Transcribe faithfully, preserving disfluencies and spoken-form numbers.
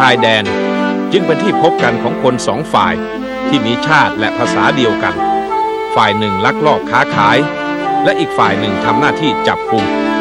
ายแดนจึงเป็นที่พบกันของคนสองฝ่ายที่มีชาติและภาษาเดียวกันฝ่ายหนึ่งลักลอบค้าขายและอีกฝ่ายหนึ่งทำหน้าที่จับกุม